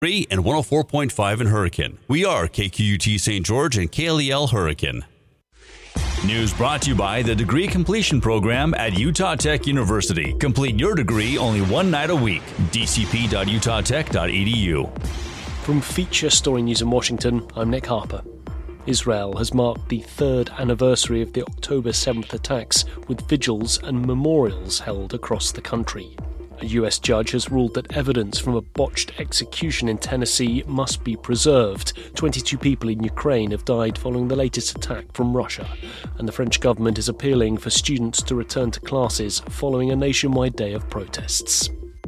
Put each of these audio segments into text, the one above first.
And 104.5 in Hurricane. We are KQUT St. George and KLEL Hurricane. News brought to you by the Degree Completion Program at Utah Tech University. Complete your degree only one night a week. dcp.utah.tech.edu. From Feature Story News in Washington, I'm Nick Harper. Israel has marked the third anniversary of the October 7th attacks with vigils and memorials held across the country. A US judge has ruled that evidence from a botched execution in Tennessee must be preserved. 22 people in Ukraine have died following the latest attack from Russia, and the French government is appealing for students to return to classes following a nationwide day of protests.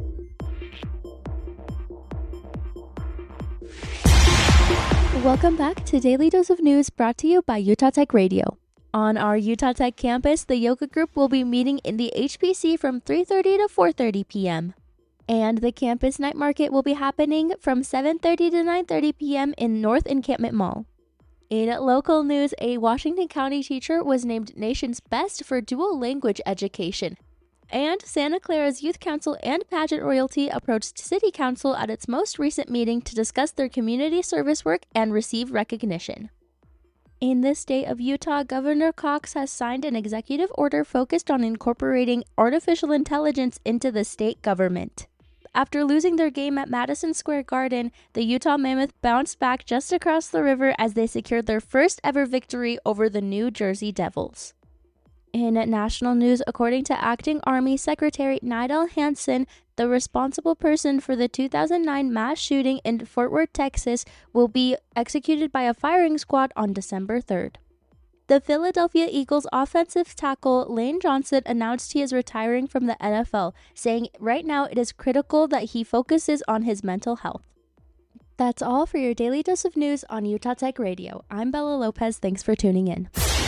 Welcome back to Daily Dose of News, brought to you by Utah Tech Radio. On our Utah Tech campus, the yoga group will be meeting in the HPC from 3:30 to 4:30 p.m. And the campus night market will be happening from 7:30 to 9:30 p.m. in North Encampment Mall. In local news, a Washington County teacher was named Nation's Best for dual language education. And Santa Clara's Youth Council and Pageant Royalty approached City Council at its most recent meeting to discuss their community service work and receive recognition. In the state of Utah, Governor Cox has signed an executive order focused on incorporating artificial intelligence into the state government. After losing their game at Madison Square Garden, the Utah Mammoth bounced back just across the river as they secured their first ever victory over the New Jersey Devils. In national news, according to Acting Army Secretary Nidal Hansen, the responsible person for the 2009 mass shooting in Fort Worth, Texas, will be executed by a firing squad on December 3rd. The Philadelphia Eagles offensive tackle Lane Johnson announced he is retiring from the NFL, saying right now it is critical that he focuses on his mental health. That's all for your Daily Dose of News on Utah Tech Radio. I'm Bella Lopez. Thanks for tuning in.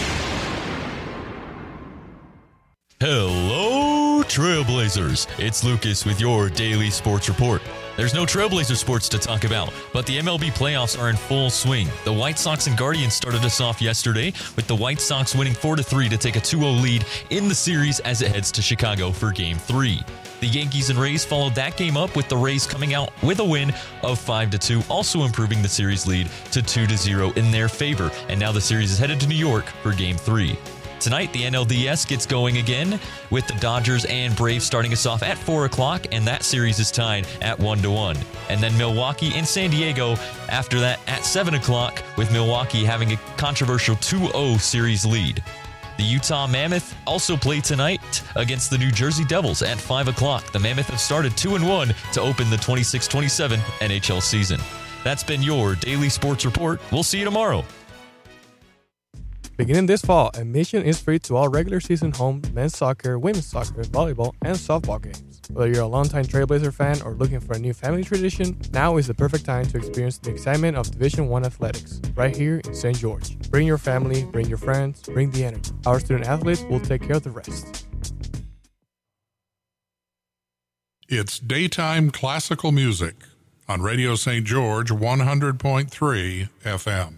Hello, Trailblazers. It's Lucas with your daily sports report. There's no Trailblazer sports to talk about, but the MLB playoffs are in full swing. The White Sox and Guardians started us off yesterday, with the White Sox winning 4-3 to take a 2-0 lead in the series as it heads to Chicago for Game 3. The Yankees and Rays followed that game up, with the Rays coming out with a win of 5-2, also improving the series lead to 2-0 in their favor. And now the series is headed to New York for Game 3. Tonight, the NLDS gets going again, with the Dodgers and Braves starting us off at 4 o'clock, and that series is tied at 1-1. And then Milwaukee and San Diego after that at 7 o'clock, with Milwaukee having a controversial 2-0 series lead. The Utah Mammoth also play tonight against the New Jersey Devils at 5 o'clock. The Mammoth have started 2-1 to open the 26-27 NHL season. That's been your Daily Sports Report. We'll see you tomorrow. Beginning this fall, admission is free to all regular season home men's soccer, women's soccer, volleyball, and softball games. Whether you're a longtime Trailblazer fan or looking for a new family tradition, now is the perfect time to experience the excitement of Division I athletics, right here in St. George. Bring your family, bring your friends, bring the energy. Our student athletes will take care of the rest. It's daytime classical music on Radio St. George 100.3 FM.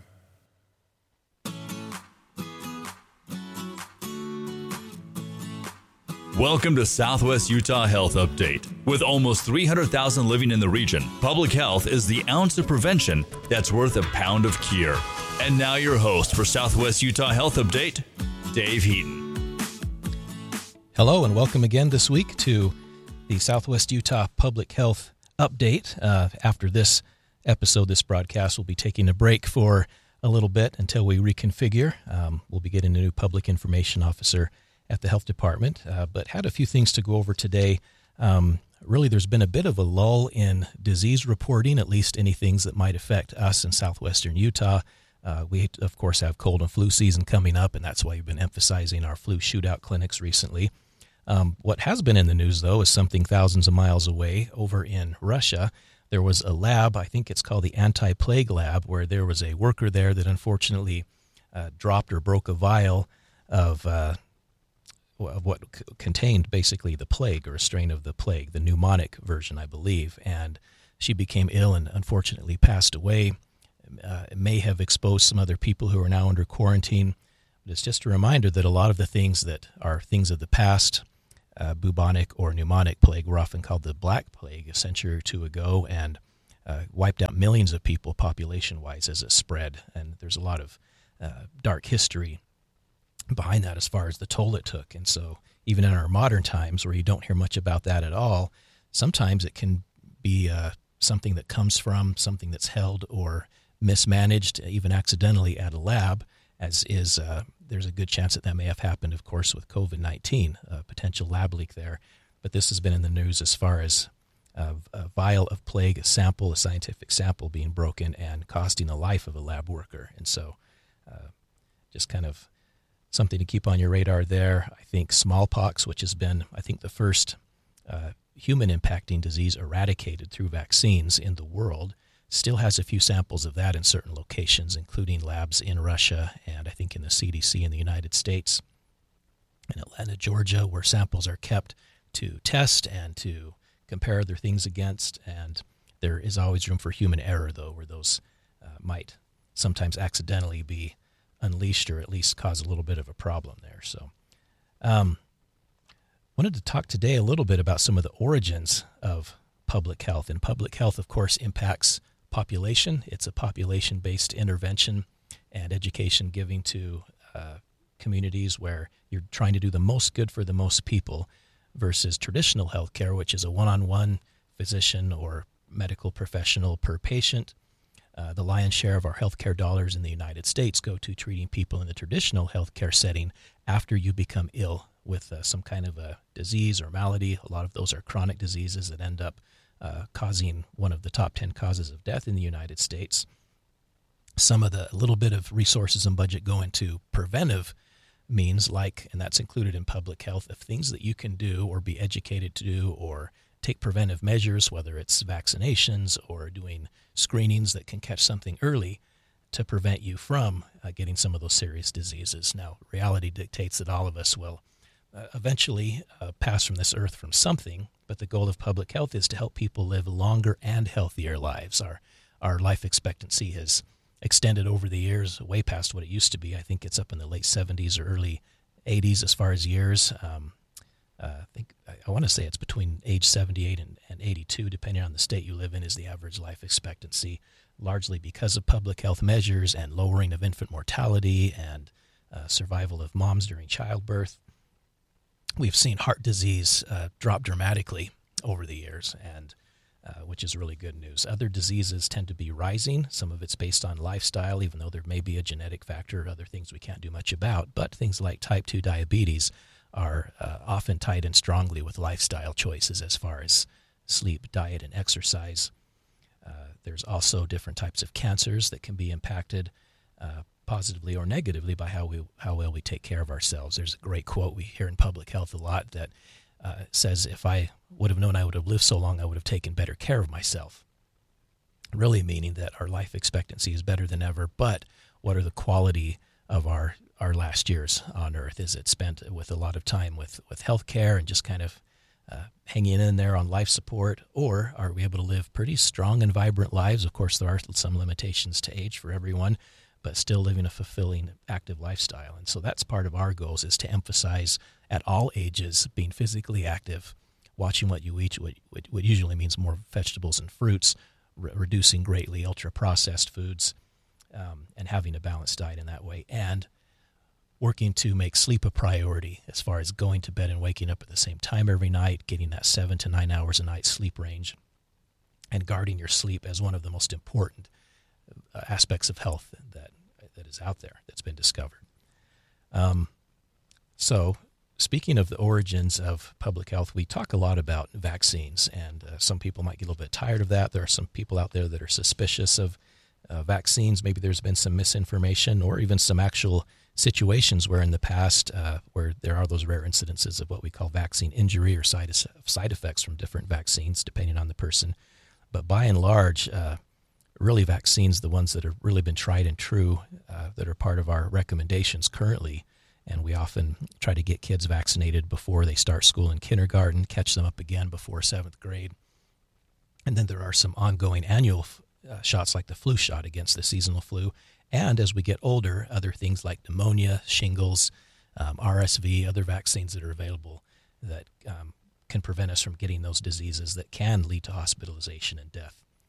Welcome to Southwest Utah Health Update. With almost 300,000 living in the region, public health is the ounce of prevention that's worth a pound of cure. And now your host for Southwest Utah Health Update, Dave Heaton. Hello and welcome again this week to the Southwest Utah Public Health Update. After this episode, this broadcast will be taking a break for a little bit until we reconfigure. We'll be getting a new public information officer at the health department, but had a few things to go over today. Really, there's been a bit of a lull in disease reporting, at least any things that might affect us in southwestern Utah. We, of course, have cold and flu season coming up, and that's why we've been emphasizing our flu shootout clinics recently. What has been in the news, though, is something thousands of miles away over in Russia. There was a lab, I think it's called the Anti-Plague Lab, where there was a worker there that unfortunately dropped or broke a vial of what contained basically the plague, or a strain of the plague, the pneumonic version, I believe, and she became ill and unfortunately passed away. It may have exposed some other people who are now under quarantine, but it's just a reminder that a lot of the things that are things of the past, bubonic or pneumonic plague, were often called the Black Plague a century or two ago, and wiped out millions of people population-wise as it spread. And there's a lot of dark history behind that as far as the toll it took. And so even in our modern times where you don't hear much about that at all, sometimes it can be something that comes from something that's held or mismanaged, even accidentally at a lab, as is there's a good chance that may have happened, of course, with COVID-19, a potential lab leak there. But this has been in the news as far as a vial of plague, a scientific sample being broken and costing the life of a lab worker. And so just kind of something to keep on your radar there. I think smallpox, which has been, I think, the first human-impacting disease eradicated through vaccines in the world, still has a few samples of that in certain locations, including labs in Russia and I think in the CDC in the United States. In Atlanta, Georgia, where samples are kept to test and to compare other things against. And there is always room for human error, though, where those might sometimes accidentally be unleashed or at least cause a little bit of a problem there. So wanted to talk today a little bit about some of the origins of public health. And public health, of course, impacts population. It's a population-based intervention and education giving to communities where you're trying to do the most good for the most people versus traditional healthcare, which is a one-on-one physician or medical professional per patient. The lion's share of our healthcare dollars in the United States go to treating people in the traditional healthcare setting after you become ill with some kind of a disease or malady. A lot of those are chronic diseases that end up causing one of the top 10 causes of death in the United States. Some of the little bit of resources and budget go into preventive means, like, and that's included in public health, of things that you can do or be educated to do or take preventive measures, whether it's vaccinations or doing screenings that can catch something early to prevent you from getting some of those serious diseases. Now, reality dictates that all of us will eventually pass from this earth from something, but the goal of public health is to help people live longer and healthier lives. Our life expectancy has extended over the years way past what it used to be. I think it's up in the late 70s or early 80s as far as years. I want to say it's between age 78 and 82, depending on the state you live in, is the average life expectancy, largely because of public health measures and lowering of infant mortality and survival of moms during childbirth. We've seen heart disease drop dramatically over the years, and which is really good news. Other diseases tend to be rising. Some of it's based on lifestyle, even though there may be a genetic factor or other things we can't do much about. But things like type 2 diabetes are often tied in strongly with lifestyle choices as far as sleep, diet, and exercise. There's also different types of cancers that can be impacted positively or negatively by how well we take care of ourselves. There's a great quote we hear in public health a lot that says, if I would have known I would have lived so long, I would have taken better care of myself. Really meaning that our life expectancy is better than ever, but what are the quality of our last years on earth? Is it spent with a lot of time with health care and just kind of hanging in there on life support, or are we able to live pretty strong and vibrant lives? Of course, there are some limitations to age for everyone, but still living a fulfilling, active lifestyle. And so that's part of our goals, is to emphasize at all ages being physically active, watching what you eat, what usually means more vegetables and fruits, reducing greatly ultra-processed foods, and having a balanced diet in that way, and working to make sleep a priority as far as going to bed and waking up at the same time every night, getting that 7 to 9 hours a night sleep range, and guarding your sleep as one of the most important aspects of health that is out there, that's been discovered. So speaking of the origins of public health, we talk a lot about vaccines, and some people might get a little bit tired of that. There are some people out there that are suspicious of vaccines. Maybe there's been some misinformation or even some actual situations where in the past where there are those rare incidences of what we call vaccine injury or side effects from different vaccines, depending on the person. But by and large, really vaccines, the ones that have really been tried and true, that are part of our recommendations currently, and we often try to get kids vaccinated before they start school in kindergarten, catch them up again before 7th grade. And then there are some ongoing annual shots like the flu shot against the seasonal flu. And as we get older, other things like pneumonia, shingles, RSV, other vaccines that are available that can prevent us from getting those diseases that can lead to hospitalization and death.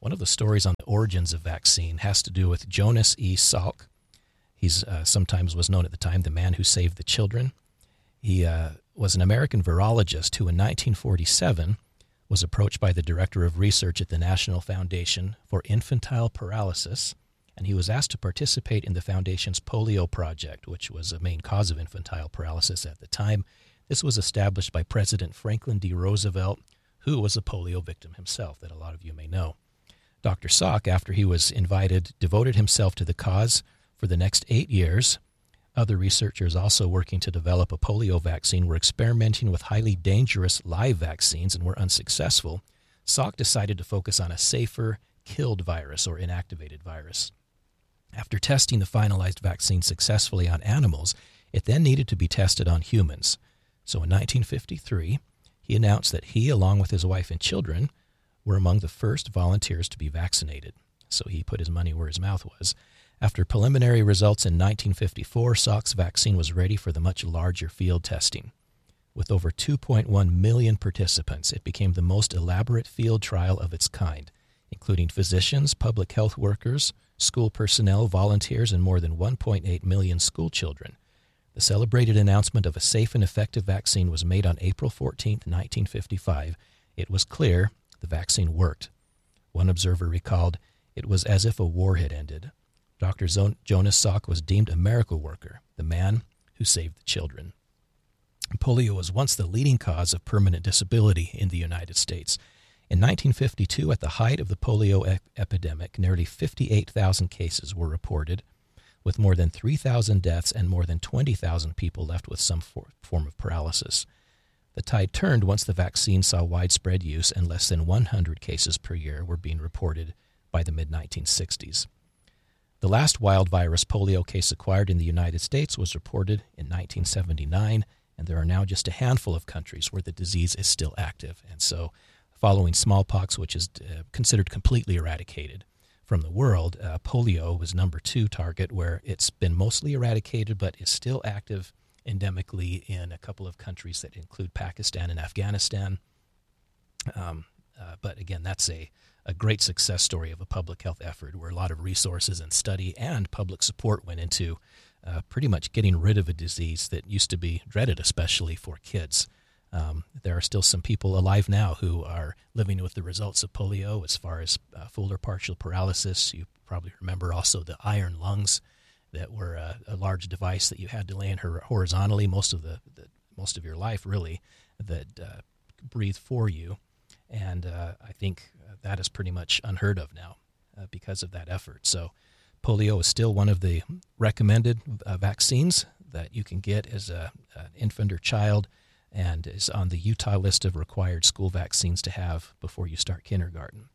One of the stories on the origins of vaccine has to do with Jonas E. Salk. He's sometimes was known at the time the man who saved the children. He was an American virologist who in 1947 was approached by the director of research at the National Foundation for Infantile Paralysis, and he was asked to participate in the foundation's polio project, which was a main cause of infantile paralysis at the time. This was established by President Franklin D. Roosevelt, who was a polio victim himself, that a lot of you may know. Dr. Salk, after he was invited, devoted himself to the cause for the next 8 years. Other researchers also working to develop a polio vaccine were experimenting with highly dangerous live vaccines and were unsuccessful. Salk decided to focus on a safer, killed virus or inactivated virus. After testing the finalized vaccine successfully on animals, it then needed to be tested on humans. So in 1953, he announced that he, along with his wife and children, were among the first volunteers to be vaccinated. So he put his money where his mouth was. After preliminary results in 1954, Salk's vaccine was ready for the much larger field testing. With over 2.1 million participants, it became the most elaborate field trial of its kind, including physicians, public health workers, school personnel, volunteers, and more than 1.8 million school children. The celebrated announcement of a safe and effective vaccine was made on April 14, 1955. It was clear the vaccine worked. One observer recalled, "It was as if a war had ended." Dr. Jonas Salk was deemed a miracle worker, the man who saved the children. Polio was once the leading cause of permanent disability in the United States. In 1952, at the height of the polio epidemic, nearly 58,000 cases were reported, with more than 3,000 deaths and more than 20,000 people left with some form of paralysis. The tide turned once the vaccine saw widespread use, and less than 100 cases per year were being reported by the mid-1960s. The last wild virus polio case acquired in the United States was reported in 1979, and there are now just a handful of countries where the disease is still active. And so, following smallpox, which is considered completely eradicated from the world, polio was number 2 target, where it's been mostly eradicated but is still active endemically in a couple of countries that include Pakistan and Afghanistan. But again, that's a great success story of a public health effort where a lot of resources and study and public support went into pretty much getting rid of a disease that used to be dreaded, especially for kids. There are still some people alive now who are living with the results of polio as far as full or partial paralysis. You probably remember also the iron lungs that were a large device that you had to lay in horizontally most of your life, really, that breathed for you. And I think that is pretty much unheard of now because of that effort. So polio is still one of the recommended vaccines that you can get as an infant or child, and is on the Utah list of required school vaccines to have before you start kindergarten.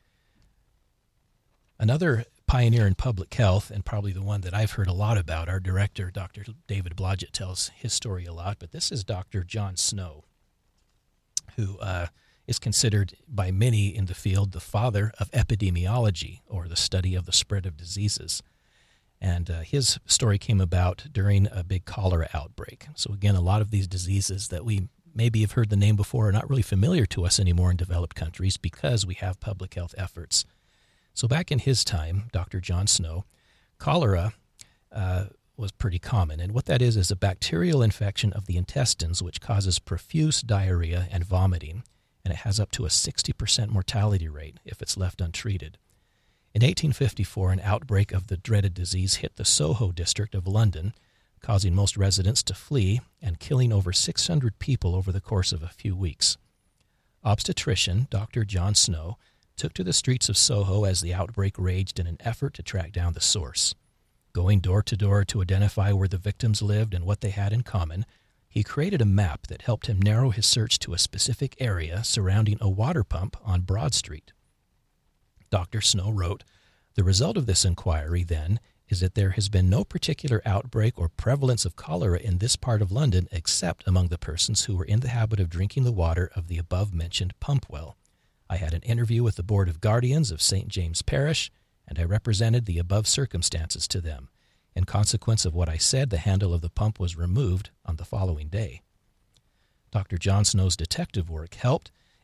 Another pioneer in public health, and probably the one that I've heard a lot about, our director, Dr. David Blodgett, tells his story a lot, but this is Dr. John Snow, who is considered by many in the field the father of epidemiology, or the study of the spread of diseases. And his story came about during a big cholera outbreak. So again, a lot of these diseases that we maybe have heard the name before are not really familiar to us anymore in developed countries because we have public health efforts. So back in his time, Dr. John Snow, cholera was pretty common. And what that is a bacterial infection of the intestines which causes profuse diarrhea and vomiting. And it has up to a 60% mortality rate if it's left untreated. In 1854, an outbreak of the dreaded disease hit the Soho district of London, causing most residents to flee and killing over 600 people over the course of a few weeks. Obstetrician Dr. John Snow took to the streets of Soho as the outbreak raged in an effort to track down the source. Going door to door to identify where the victims lived and what they had in common, he created a map that helped him narrow his search to a specific area surrounding a water pump on Broad Street. Dr. Snow wrote, "The result of this inquiry, then, is that there has been no particular outbreak or prevalence of cholera in this part of London except among the persons who were in the habit of drinking the water of the above-mentioned pump well. I had an interview with the Board of Guardians of St. James Parish, and I represented the above circumstances to them. In consequence of what I said, the handle of the pump was removed on the following day." Dr. John Snow's detective work helped,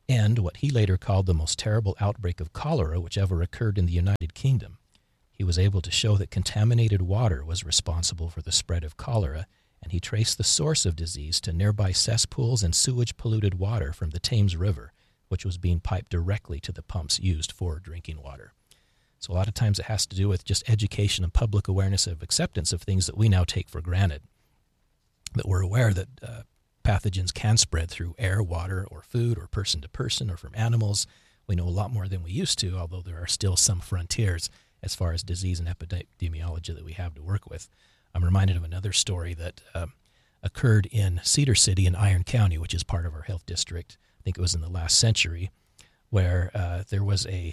end what he later called the most terrible outbreak of cholera which ever occurred in the United Kingdom. He was able to show that contaminated water was responsible for the spread of cholera, and he traced the source of disease to nearby cesspools and sewage-polluted water from the Thames River, which was being piped directly to the pumps used for drinking water. So a lot of times it has to do with just education and public awareness of acceptance of things that we now take for granted, that we're aware that pathogens can spread through air, water, or food, or person to person, or from animals. We know a lot more than we used to, although there are still some frontiers as far as disease and epidemiology that we have to work with. I'm reminded of another story that occurred in Cedar City in Iron County, which is part of our health district. I think it was in the last century, where there was a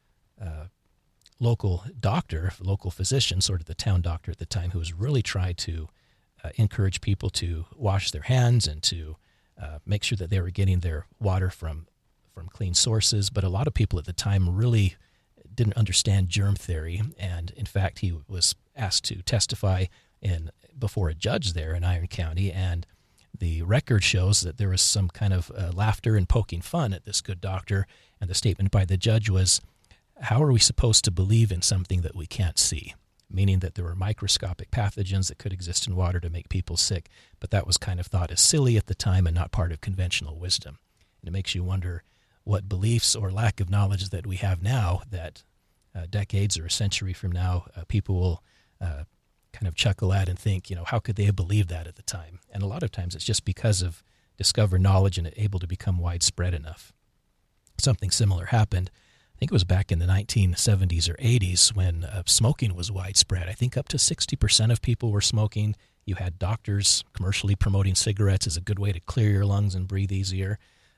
local doctor, local physician, sort of the town doctor at the time, who was really tried to encourage people to wash their hands and to make sure that they were getting their water from clean sources. But a lot of people at the time really didn't understand germ theory, and in fact he was asked to testify before a judge there in Iron County, and the record shows that there was some kind of laughter and poking fun at this good doctor, and the statement by the judge was, "How are we supposed to believe in something that we can't see?" Meaning that there were microscopic pathogens that could exist in water to make people sick, but that was kind of thought as silly at the time and not part of conventional wisdom. And it makes you wonder what beliefs or lack of knowledge that we have now that decades or a century from now, people will kind of chuckle at and think, how could they have believed that at the time? And a lot of times it's just because of discovered knowledge and able to become widespread enough. Something similar happened, I think it was back in the 1970s or 80s when smoking was widespread. I think up to 60% of people were smoking. You had doctors commercially promoting cigarettes as a good way to clear your lungs and breathe easier.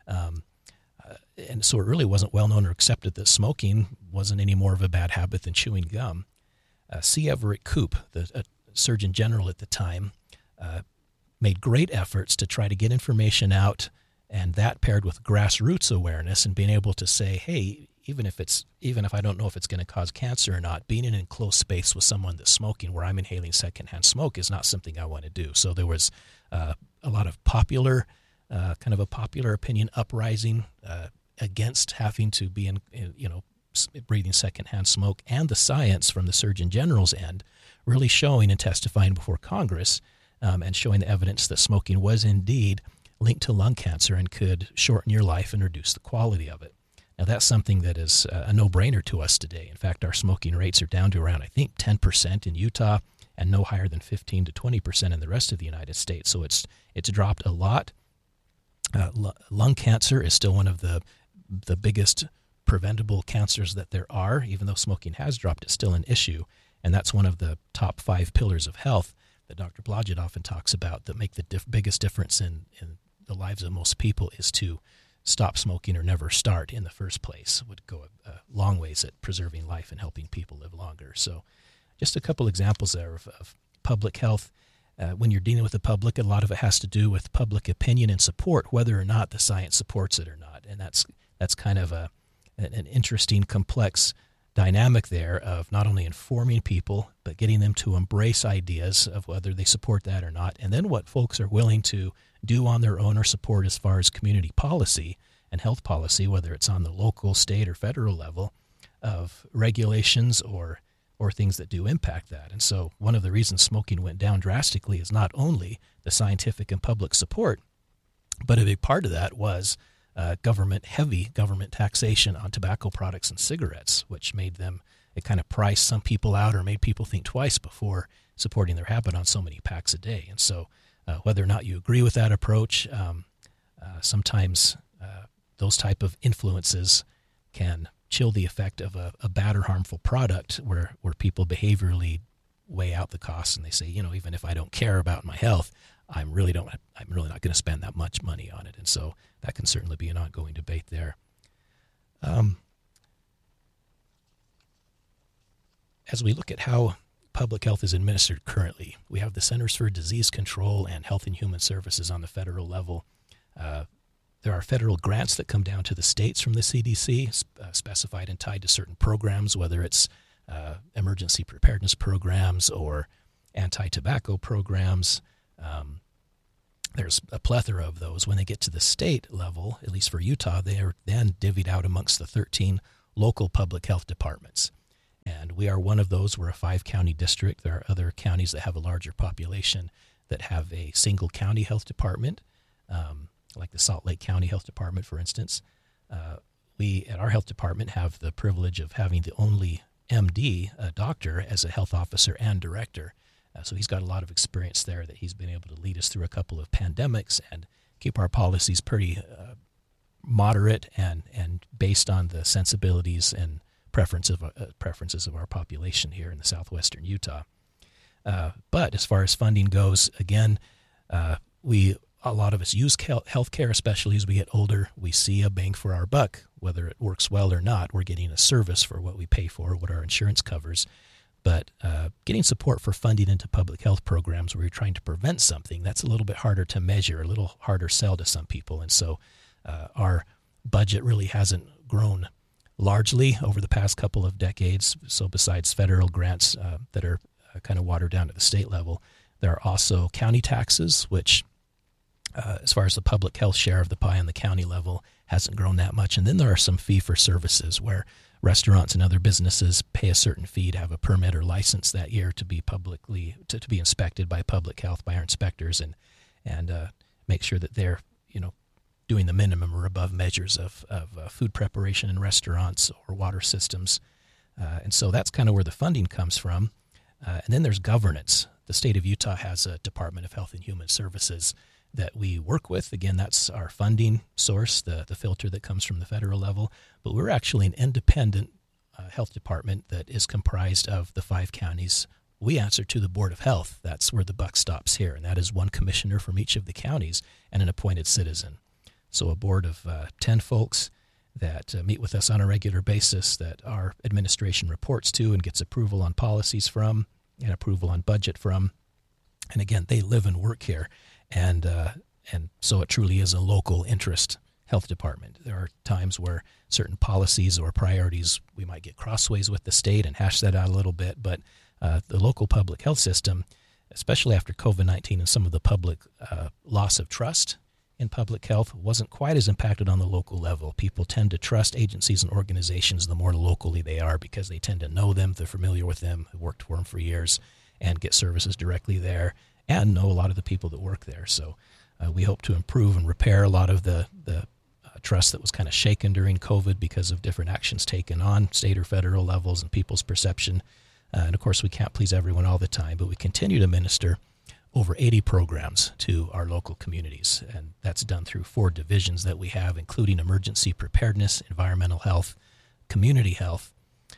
And so it really wasn't well known or accepted that smoking wasn't any more of a bad habit than chewing gum. C. Everett Koop, the Surgeon General at the time, made great efforts to try to get information out, and that paired with grassroots awareness and being able to say, hey, even if I don't know if it's going to cause cancer or not, being in an enclosed space with someone that's smoking where I'm inhaling secondhand smoke is not something I want to do. So there was a lot of popular opinion uprising against having to be breathing secondhand smoke, and the science from the Surgeon General's end really showing and testifying before Congress and showing the evidence that smoking was indeed linked to lung cancer and could shorten your life and reduce the quality of it. Now, that's something that is a no-brainer to us today. In fact, our smoking rates are down to around, I think, 10% in Utah and no higher than 15 to 20% in the rest of the United States. So it's dropped a lot. Lung cancer is still one of the biggest preventable cancers that there are. Even though smoking has dropped, it's still an issue. And that's one of the top 5 pillars of health that Dr. Blodgett often talks about that make the biggest difference in the lives of most people is to stop smoking or never start in the first place. Would go a long ways at preserving life and helping people live longer. So just a couple examples there of public health. When you're dealing with the public, a lot of it has to do with public opinion and support, whether or not the science supports it or not. And that's kind of an interesting, complex dynamic there of not only informing people, but getting them to embrace ideas of whether they support that or not, and then what folks are willing to do on their own or support as far as community policy and health policy, whether it's on the local, state, or federal level of regulations or things that do impact that. And so one of the reasons smoking went down drastically is not only the scientific and public support, but a big part of that was heavy government taxation on tobacco products and cigarettes, which made them, it kind of priced some people out or made people think twice before supporting their habit on so many packs a day. And so whether or not you agree with that approach, sometimes those type of influences can chill the effect of a bad or harmful product where people behaviorally weigh out the costs and they say, even if I don't care about my health, I'm really not going to spend that much money on it. And so that can certainly be an ongoing debate there. As we look at how public health is administered currently, we have the Centers for Disease Control and Health and Human Services on the federal level. There are federal grants that come down to the states from the CDC, specified and tied to certain programs, whether it's emergency preparedness programs or anti-tobacco programs. there's a plethora of those. When they get to the state level, at least for Utah, they are then divvied out amongst the 13 local public health departments. And we are one of those. We're a 5-county district. There are other counties that have a larger population that have a single county health department, like the Salt Lake County Health Department, for instance. We, at our health department, have the privilege of having the only MD, a doctor, as a health officer and director. So he's got a lot of experience there that he's been able to lead us through a couple of pandemics and keep our policies pretty moderate and based on the sensibilities and preferences of our population here in the southwestern Utah. But as far as funding goes, again, a lot of us use healthcare, especially as we get older. We see a bang for our buck, whether it works well or not. We're getting a service for what we pay for, what our insurance covers. But getting support for funding into public health programs where you're trying to prevent something, that's a little bit harder to measure, a little harder sell to some people. And so our budget really hasn't grown largely over the past couple of decades. So besides federal grants that are kind of watered down at the state level, there are also county taxes, which as far as the public health share of the pie on the county level hasn't grown that much. And then there are some fee-for-services where restaurants and other businesses pay a certain fee to have a permit or license that year to be to be inspected by public health, by our inspectors, and make sure that they're doing the minimum or above measures of food preparation in restaurants or water systems. And so that's kind of where the funding comes from. And then there's governance. The state of Utah has a Department of Health and Human Services that we work with. Again, that's our funding source, the filter that comes from the federal level. But we're actually an independent health department that is comprised of the 5 counties. We answer to the Board of Health. That's where the buck stops here, and that is one commissioner from each of the counties and an appointed citizen. So a board of 10 folks that meet with us on a regular basis that our administration reports to and gets approval on policies from and approval on budget from. And again, they live and work here. And so it truly is a local interest health department. There are times where certain policies or priorities, we might get crossways with the state and hash that out a little bit, but the local public health system, especially after COVID-19 and some of the public loss of trust in public health, wasn't quite as impacted on the local level. People tend to trust agencies and organizations the more locally they are because they tend to know them, they're familiar with them, have worked for them for years, and get services directly there, and know a lot of the people that work there. So we hope to improve and repair a lot of the trust that was kind of shaken during COVID because of different actions taken on state or federal levels and people's perception. And of course, we can't please everyone all the time, but we continue to minister over 80 programs to our local communities. And that's done through 4 divisions that we have, including emergency preparedness, environmental health, community health,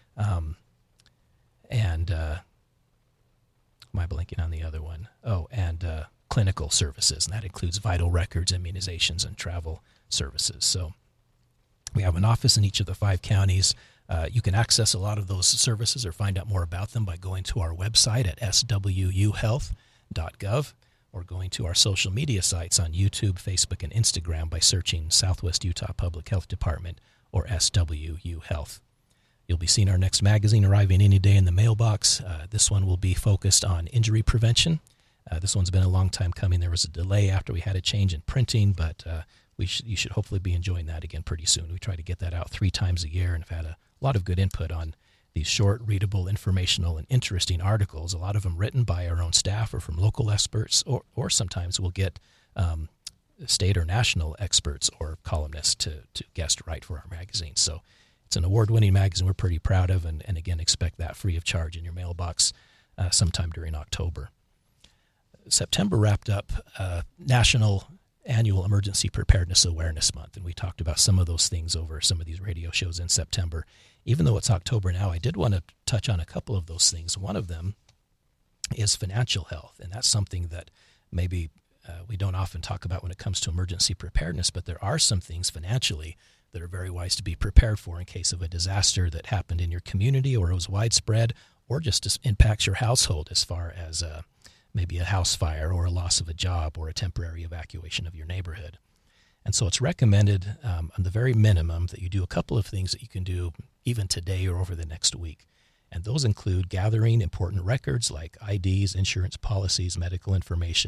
and am I blanking on the other one? And clinical services, and that includes vital records, immunizations, and travel services. So we have an office in each of the 5 counties. You can access a lot of those services or find out more about them by going to our website at swuhealth.gov or going to our social media sites on YouTube, Facebook, and Instagram by searching Southwest Utah Public Health Department or SWU Health. You'll be seeing our next magazine arriving any day in the mailbox. This one will be focused on injury prevention. This one's been a long time coming. There was a delay after we had a change in printing, but you should hopefully be enjoying that again pretty soon. We try to get that out 3 times a year and have had a lot of good input on these short, readable, informational, and interesting articles, a lot of them written by our own staff or from local experts, or sometimes we'll get state or national experts or columnists to guest write for our magazine. So it's an award-winning magazine we're pretty proud of, and again, expect that free of charge in your mailbox sometime during October. September wrapped up National Annual Emergency Preparedness Awareness Month, and we talked about some of those things over some of these radio shows in September. Even though it's October now, I did want to touch on a couple of those things. One of them is financial health, and that's something that maybe we don't often talk about when it comes to emergency preparedness, but there are some things financially that are very wise to be prepared for in case of a disaster that happened in your community or it was widespread or just impacts your household as far as maybe a house fire or a loss of a job or a temporary evacuation of your neighborhood. And so it's recommended on the very minimum that you do a couple of things that you can do even today or over the next week. And those include gathering important records like IDs, insurance policies, medical information,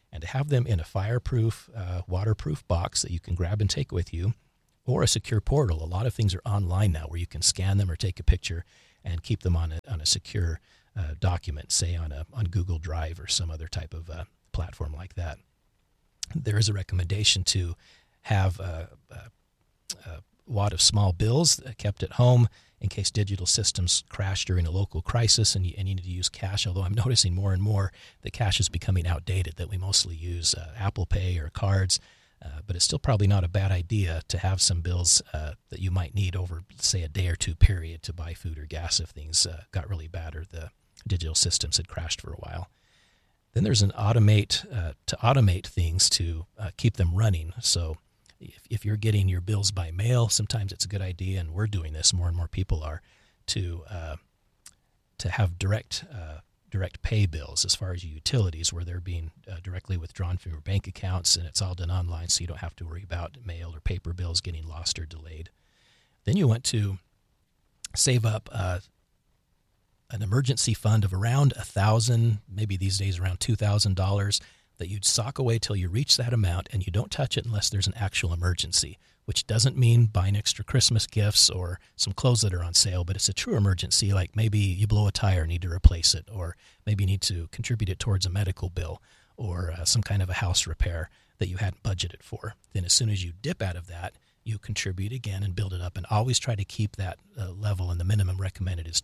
and to have them in a fireproof, waterproof box that you can grab and take with you, or a secure portal. A lot of things are online now where you can scan them or take a picture and keep them on a secure document, say on Google Drive or some other type of platform like that. There is a recommendation to have a wad of small bills kept at home in case digital systems crash during a local crisis and you need to use cash, although I'm noticing more and more that cash is becoming outdated, that we mostly use Apple Pay or cards, but it's still probably not a bad idea to have some bills that you might need over, say, a day or two period to buy food or gas if things got really bad or the digital systems had crashed for a while. Then there's an automate things to keep them running. So if you're getting your bills by mail, sometimes it's a good idea, and we're doing this, more and more people are, to have direct pay bills as far as your utilities, where they're being directly withdrawn from your bank accounts, and it's all done online, so you don't have to worry about mail or paper bills getting lost or delayed. Then you want to save up an emergency fund of around $1,000, maybe these days around $2,000, that you'd sock away till you reach that amount, and you don't touch it unless there's an actual emergency, which doesn't mean buying extra Christmas gifts or some clothes that are on sale, but it's a true emergency, like maybe you blow a tire and need to replace it, or maybe you need to contribute it towards a medical bill or some kind of a house repair that you hadn't budgeted for. Then as soon as you dip out of that, you contribute again and build it up, and always try to keep that level, and the minimum recommended is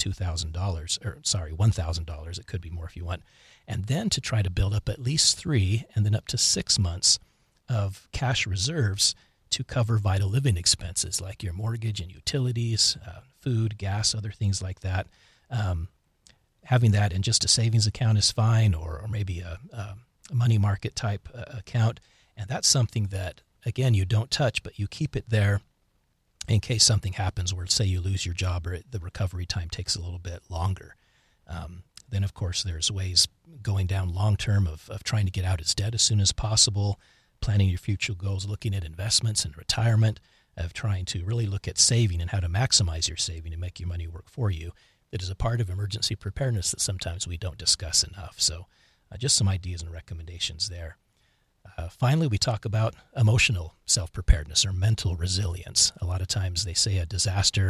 $1,000. It could be more if you want. And then to try to build up at least 3 and then up to 6 months of cash reserves to cover vital living expenses like your mortgage and utilities, food, gas, other things like that. Having that in just a savings account is fine, or maybe a money market type account. And that's something that, again, you don't touch, but you keep it there in case something happens where, say, you lose your job or the recovery time takes a little bit longer. Then, of course, there's ways going down long-term of trying to get out of debt as soon as possible, planning your future goals, looking at investments and retirement, of trying to really look at saving and how to maximize your saving and make your money work for you. That is a part of emergency preparedness that sometimes we don't discuss enough. So just some ideas and recommendations there. Finally, we talk about emotional self-preparedness or mental resilience. A lot of times they say a disaster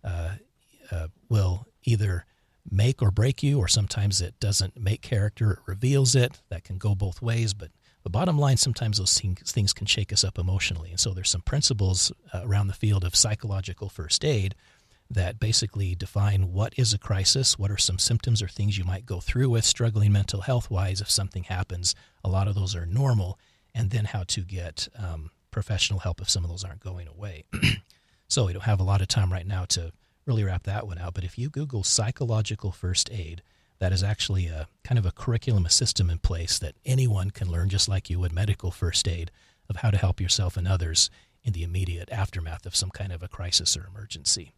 will either make or break you, or sometimes it doesn't make character, it reveals it. That can go both ways, but the bottom line, sometimes those things can shake us up emotionally. And so there's some principles around the field of psychological first aid that basically define what is a crisis, what are some symptoms or things you might go through with struggling mental health-wise if something happens. A lot of those are normal, and then how to get professional help if some of those aren't going away. So we don't have a lot of time right now to really wrap that one out, but if you Google psychological first aid, that is actually a kind of a curriculum, a system in place that anyone can learn, just like you would medical first aid, of how to help yourself and others in the immediate aftermath of some kind of a crisis or emergency.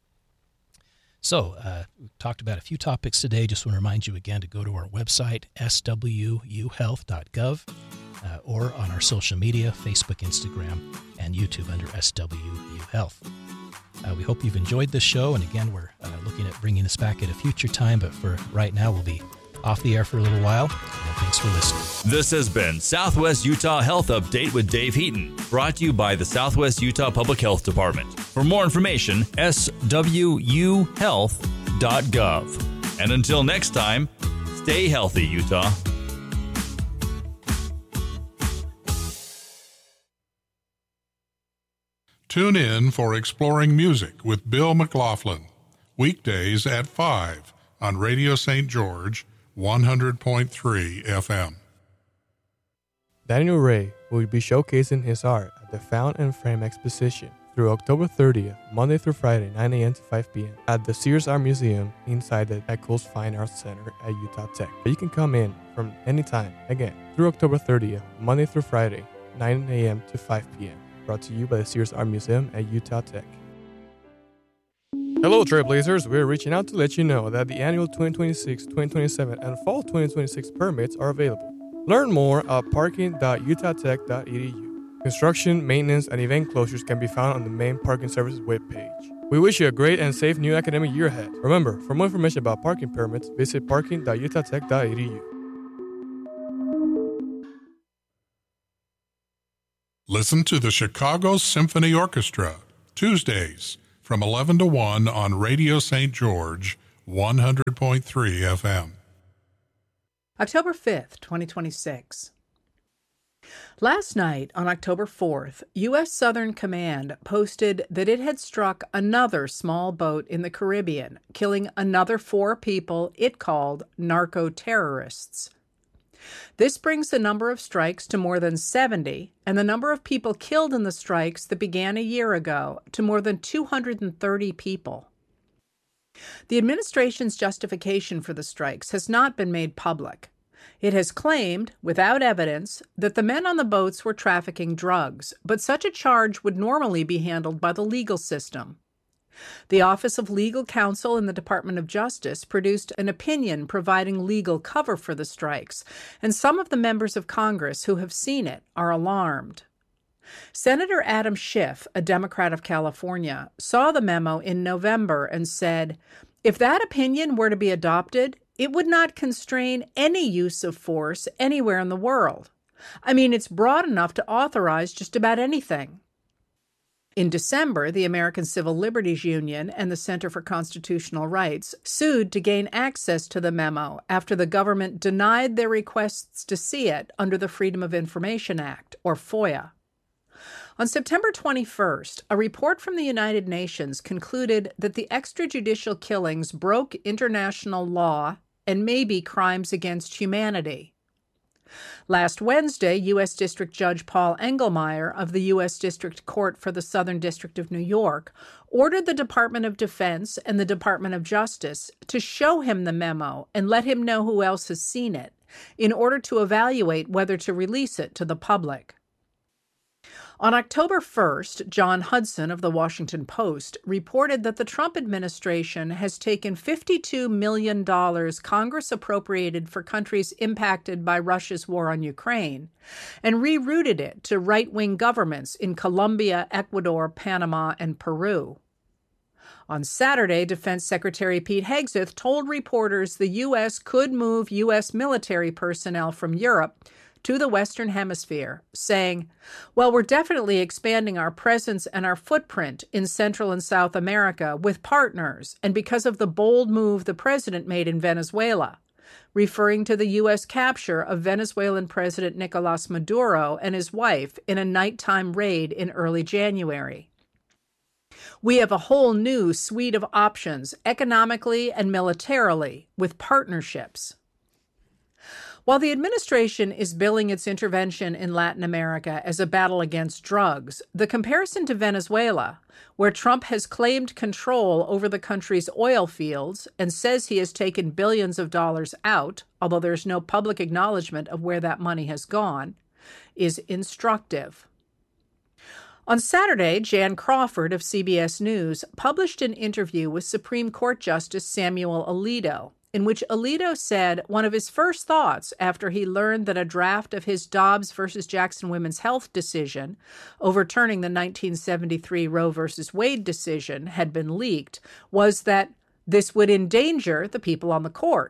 So we talked about a few topics today. Just want to remind you again to go to our website, swuhealth.gov, or on our social media, Facebook, Instagram, and YouTube under SWU Health. We hope you've enjoyed this show, and again, we're looking at bringing this back at a future time, but for right now, we'll be off the air for a little while, and thanks for listening. This has been Southwest Utah Health Update with Dave Heaton, brought to you by the Southwest Utah Public Health Department. For more information, swuhealth.gov. And until next time, stay healthy, Utah. Tune in for Exploring Music with Bill McLaughlin, weekdays at 5 on Radio St. George, 100.3 FM. Daniel Ray will be showcasing his art at the Found and Frame exposition through October 30th, Monday through Friday, 9 a.m. to 5 p.m. at the Sears Art Museum inside the Eccles Fine Arts Center at Utah Tech. You can come in from any time, again, through October 30th, Monday through Friday, 9 a.m. to 5 p.m. Brought to you by the Sears Art Museum at Utah Tech. Hello, Trailblazers. We're reaching out to let you know that the annual 2026, 2027, and fall 2026 permits are available. Learn more at parking.utah.tech.edu. Construction, maintenance, and event closures can be found on the main parking services webpage. We wish you a great and safe new academic year ahead. Remember, for more information about parking permits, visit parking.utah.tech.edu. Listen to the Chicago Symphony Orchestra, Tuesdays from 11 to 1 on Radio St. George, 100.3 FM. October 5th, 2026. Last night, on October 4th, U.S. Southern Command posted that it had struck another small boat in the Caribbean, killing another 4 people it called narco-terrorists. This brings the number of strikes to more than 70, and the number of people killed in the strikes that began a year ago to more than 230 people. The administration's justification for the strikes has not been made public. It has claimed, without evidence, that the men on the boats were trafficking drugs, but such a charge would normally be handled by the legal system. The Office of Legal Counsel in the Department of Justice produced an opinion providing legal cover for the strikes, and some of the members of Congress who have seen it are alarmed. Senator Adam Schiff, a Democrat of California, saw the memo in November and said, "If that opinion were to be adopted, it would not constrain any use of force anywhere in the world. I mean, it's broad enough to authorize just about anything." In December, the American Civil Liberties Union and the Center for Constitutional Rights sued to gain access to the memo after the government denied their requests to see it under the Freedom of Information Act, or FOIA. On September 21st, a report from the United Nations concluded that the extrajudicial killings broke international law and may be crimes against humanity. Last Wednesday, U.S. District Judge Paul Engelmeyer of the U.S. District Court for the Southern District of New York ordered the Department of Defense and the Department of Justice to show him the memo and let him know who else has seen it, in order to evaluate whether to release it to the public. On October 1st, John Hudson of the Washington Post reported that the Trump administration has taken $52 million Congress appropriated for countries impacted by Russia's war on Ukraine and rerouted it to right-wing governments in Colombia, Ecuador, Panama, and Peru. On Saturday, Defense Secretary Pete Hegseth told reporters the U.S. could move U.S. military personnel from Europe to the Western Hemisphere, saying, "Well, we're definitely expanding our presence and our footprint in Central and South America with partners, and because of the bold move the president made in Venezuela," referring to the U.S. capture of Venezuelan President Nicolas Maduro and his wife in a nighttime raid in early January. "We have a whole new suite of options, economically and militarily, with partnerships." While the administration is billing its intervention in Latin America as a battle against drugs, the comparison to Venezuela, where Trump has claimed control over the country's oil fields and says he has taken billions of dollars out, although there's no public acknowledgement of where that money has gone, is instructive. On Saturday, Jan Crawford of CBS News published an interview with Supreme Court Justice Samuel Alito, in which Alito said one of his first thoughts after he learned that a draft of his Dobbs v. Jackson Women's Health decision, overturning the 1973 Roe v. Wade decision, had been leaked, was that this would endanger the people on the court.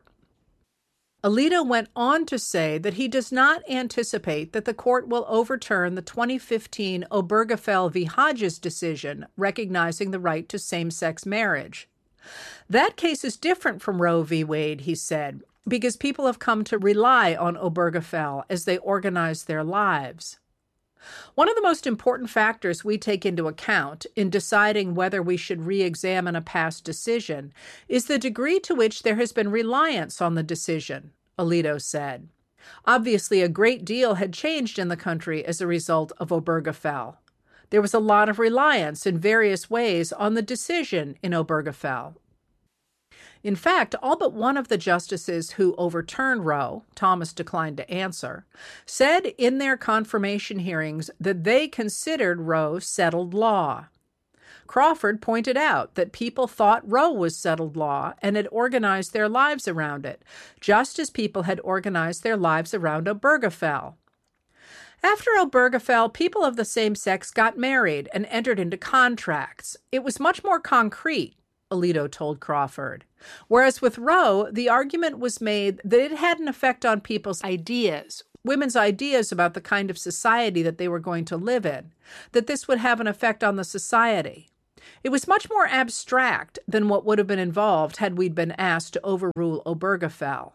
Alito went on to say that he does not anticipate that the court will overturn the 2015 Obergefell v. Hodges decision recognizing the right to same-sex marriage. That case is different from Roe v. Wade, he said, because people have come to rely on Obergefell as they organize their lives. One of the most important factors we take into account in deciding whether we should re-examine a past decision is the degree to which there has been reliance on the decision, Alito said. Obviously, a great deal had changed in the country as a result of Obergefell. There was a lot of reliance in various ways on the decision in Obergefell. In fact, all but one of the justices who overturned Roe, Thomas declined to answer, said in their confirmation hearings that they considered Roe settled law. Crawford pointed out that people thought Roe was settled law and had organized their lives around it, just as people had organized their lives around Obergefell. After Obergefell, people of the same sex got married and entered into contracts. It was much more concrete, Alito told Crawford. Whereas with Roe, the argument was made that it had an effect on people's ideas, women's ideas about the kind of society that they were going to live in, that this would have an effect on the society. It was much more abstract than what would have been involved had we been asked to overrule Obergefell.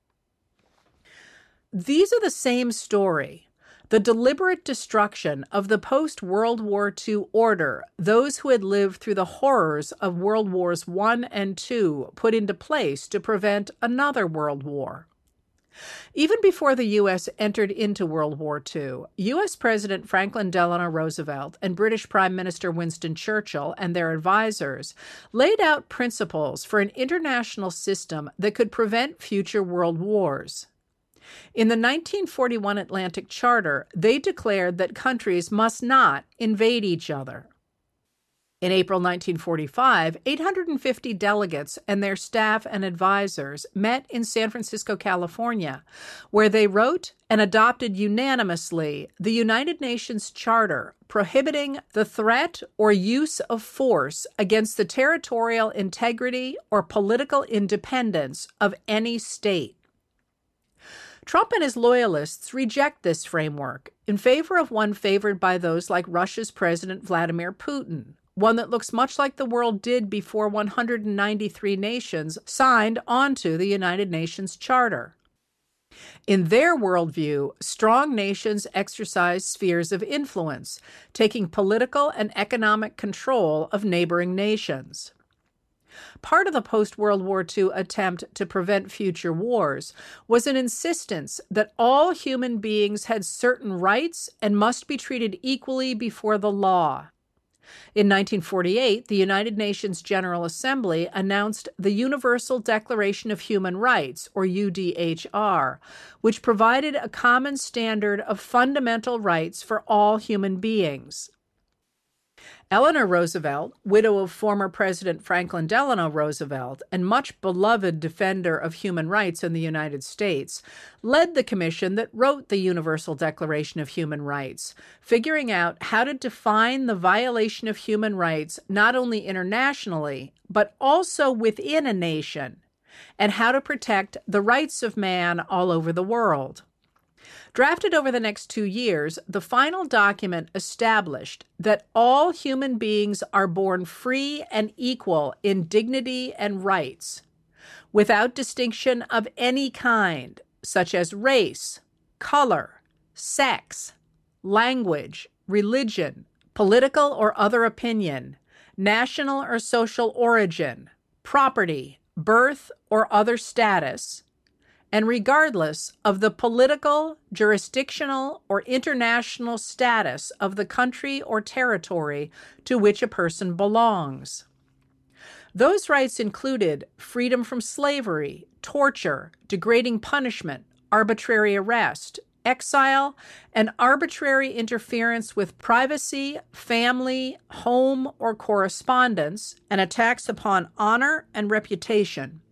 These are the same story. The deliberate destruction of the post-World War II order those who had lived through the horrors of World Wars I and II put into place to prevent another World War. Even before the U.S. entered into World War II, U.S. President Franklin Delano Roosevelt and British Prime Minister Winston Churchill and their advisors laid out principles for an international system that could prevent future world wars. In the 1941 Atlantic Charter, they declared that countries must not invade each other. In April 1945, 850 delegates and their staff and advisors met in San Francisco, California, where they wrote and adopted unanimously the United Nations Charter prohibiting the threat or use of force against the territorial integrity or political independence of any state. Trump and his loyalists reject this framework in favor of one favored by those like Russia's President Vladimir Putin, one that looks much like the world did before 193 nations signed onto the United Nations Charter. In their worldview, strong nations exercise spheres of influence, taking political and economic control of neighboring nations. Part of the post-World War II attempt to prevent future wars was an insistence that all human beings had certain rights and must be treated equally before the law. In 1948, the United Nations General Assembly announced the Universal Declaration of Human Rights, or UDHR, which provided a common standard of fundamental rights for all human beings. Eleanor Roosevelt, widow of former President Franklin Delano Roosevelt and much beloved defender of human rights in the United States, led the commission that wrote the Universal Declaration of Human Rights, figuring out how to define the violation of human rights not only internationally, but also within a nation, and how to protect the rights of man all over the world. Drafted over the next 2 years, the final document established that all human beings are born free and equal in dignity and rights, without distinction of any kind, such as race, color, sex, language, religion, political or other opinion, national or social origin, property, birth, or other status, and regardless of the political, jurisdictional, or international status of the country or territory to which a person belongs. Those rights included freedom from slavery, torture, degrading punishment, arbitrary arrest, exile, and arbitrary interference with privacy, family, home, or correspondence, and attacks upon honor and reputation.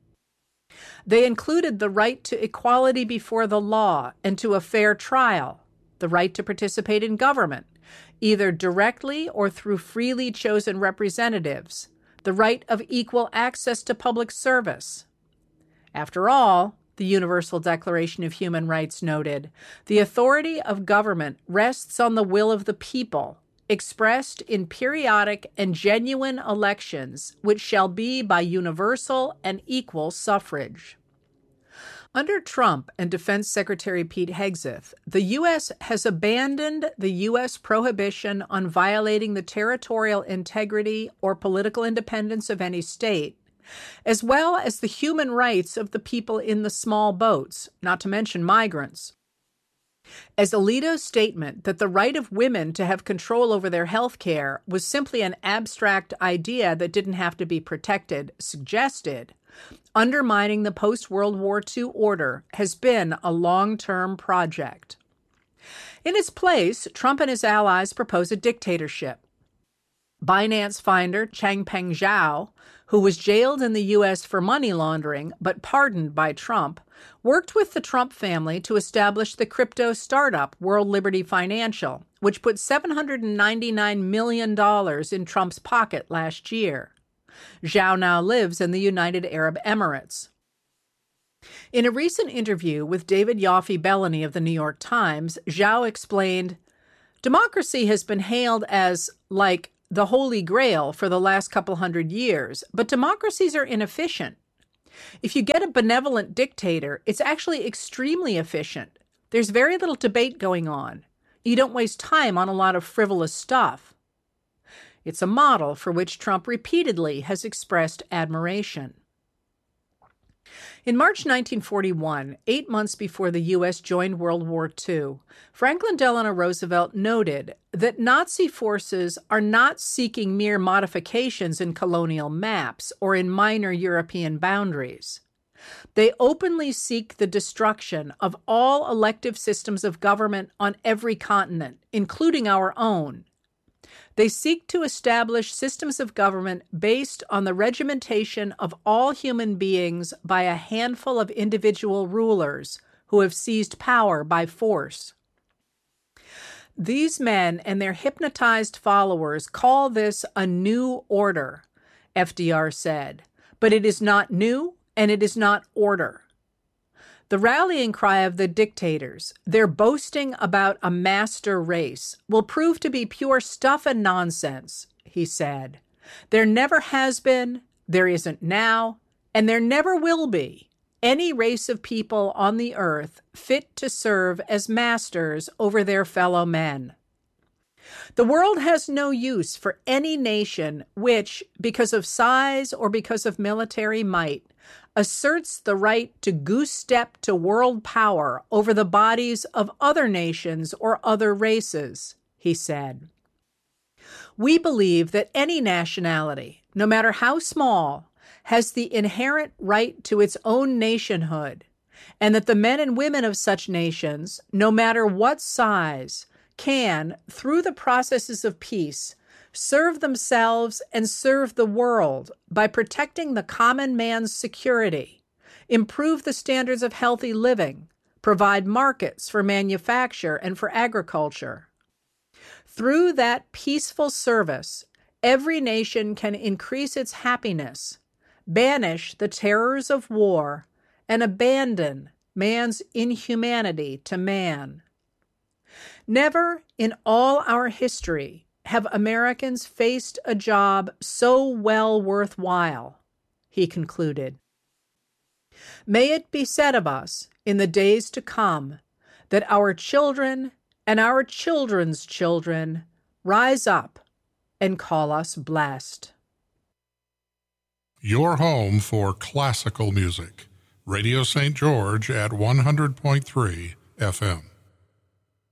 They included the right to equality before the law and to a fair trial, the right to participate in government, either directly or through freely chosen representatives, the right of equal access to public service. After all, the Universal Declaration of Human Rights noted, the authority of government rests on the will of the people, expressed in periodic and genuine elections, which shall be by universal and equal suffrage. Under Trump and Defense Secretary Pete Hegseth, the U.S. has abandoned the U.S. prohibition on violating the territorial integrity or political independence of any state, as well as the human rights of the people in the small boats, not to mention migrants. As Alito's statement that the right of women to have control over their health care was simply an abstract idea that didn't have to be protected suggested, undermining the post-World War II order has been a long-term project. In its place, Trump and his allies propose a dictatorship. Binance founder Changpeng Zhao, who was jailed in the U.S. for money laundering but pardoned by Trump, worked with the Trump family to establish the crypto startup World Liberty Financial, which put $799 million in Trump's pocket last year. Zhao now lives in the United Arab Emirates. In a recent interview with David Yoffe-Bellany of the New York Times, Zhao explained, democracy has been hailed as, like, the Holy Grail for the last couple hundred years, but democracies are inefficient. If you get a benevolent dictator, it's actually extremely efficient. There's very little debate going on. You don't waste time on a lot of frivolous stuff. It's a model for which Trump repeatedly has expressed admiration. In March 1941, 8 months before the U.S. joined World War II, Franklin Delano Roosevelt noted that Nazi forces are not seeking mere modifications in colonial maps or in minor European boundaries. They openly seek the destruction of all elective systems of government on every continent, including our own. They seek to establish systems of government based on the regimentation of all human beings by a handful of individual rulers who have seized power by force. These men and their hypnotized followers call this a new order, FDR said, but it is not new and it is not order. The rallying cry of the dictators, their boasting about a master race, will prove to be pure stuff and nonsense, he said. There never has been, there isn't now, and there never will be any race of people on the earth fit to serve as masters over their fellow men. The world has no use for any nation which, because of size or because of military might, asserts the right to goose-step to world power over the bodies of other nations or other races, he said. We believe that any nationality, no matter how small, has the inherent right to its own nationhood, and that the men and women of such nations, no matter what size, can, through the processes of peace, serve themselves and serve the world by protecting the common man's security, improve the standards of healthy living, provide markets for manufacture and for agriculture. Through that peaceful service, every nation can increase its happiness, banish the terrors of war, and abandon man's inhumanity to man. Never in all our history have Americans faced a job so well worthwhile, he concluded. May it be said of us in the days to come that our children and our children's children rise up and call us blessed. Your home for classical music. Radio St. George at 100.3 FM.